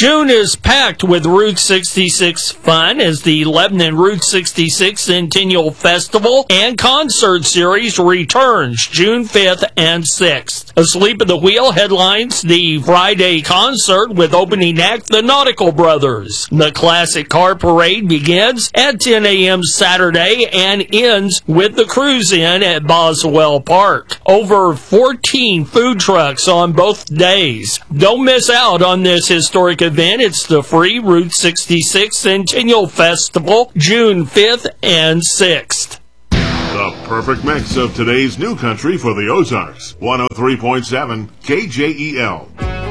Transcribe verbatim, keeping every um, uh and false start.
June is packed with Route sixty-six fun as the Lebanon Route sixty-six Centennial Festival and Concert Series returns June fifth and sixth. Asleep at the Wheel headlines the Friday concert with opening act the Nautical Brothers. The Classic Car Parade begins at ten a.m. Saturday and ends with the Cruise-In at Boswell Park. Over fourteen food trucks on both days. Don't miss out on this historic event. It's the free Route sixty-six Centennial Festival, June fifth and sixth. The perfect mix of today's new country for the Ozarks. one oh three point seven K J E L.